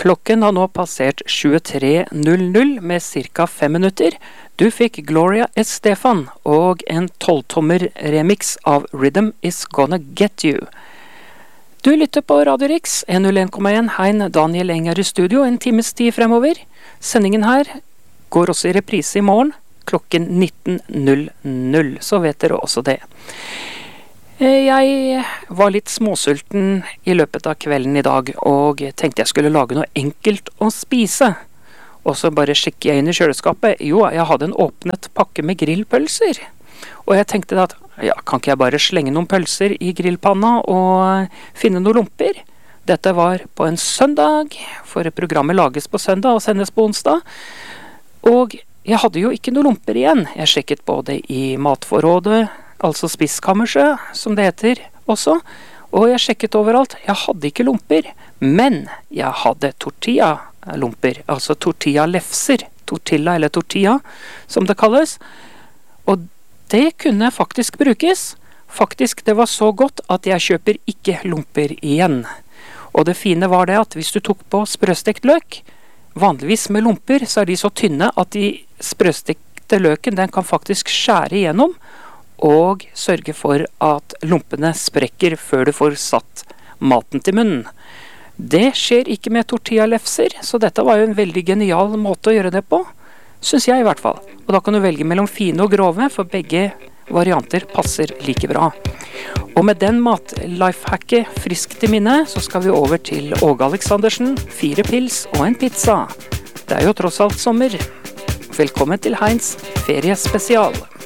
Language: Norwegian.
Klokken har nå passert 23:00 med cirka 5 minutter. Du fikk Gloria Estefan og en 12-tommer remix av Rhythm is Gonna Get You. Du lytter på Radio Rix, 101,1 Hein Daniel Enger i studio en times tid fremover. Sendingen her går også i reprise i morgen, klokken 19:00, så vet dere også det. Jeg var litt småsulten i løpet av kvelden i dag, og tenkte jeg skulle lage noe enkelt å spise. Og så bare sjekke jeg inn i kjøleskapet. Jo, jeg hadde en åpnet pakke med grillpølser. Og jeg tenkte at, ja, kan ikke jeg bare slenge noen pølser i grillpanna og finne noen lomper? Dette var på en søndag, for programmet lages på søndag og sendes på onsdag. Og jeg hadde jo ikke noen lomper igjen. Jeg sjekket både i matforrådet, altså spiskammerset, som det heter også. Og jeg sjekket overalt. Jeg hadde ikke lomper, men jeg hadde tortilla-lomper, altså tortilla-lefser. Tortilla eller tortilla, som det kalles. Og det kunne faktisk brukes. Faktisk, det var så godt at jeg kjøper ikke lomper igjen. Og det fine var det at hvis du tok på sprøstekt løk, vanligvis med lomper, så er de så tynne at de sprøstekte løken, den kan faktisk skjære igjennom, og sørge for at lompene sprekker før du får satt maten til munnen. Det skjer ikke med tortilla-lefser, så dette var jo en veldig genial måte å gjøre det på, synes jeg i hvert fall. Og da kan du velge mellom fine og grove, for begge varianter passer like bra. Og med den matlifehacket frisk til minne, så skal vi over til Åge Aleksandersen, 4 pils og en pizza. Det er jo tross alt sommer. Velkommen til Heins feriespesial.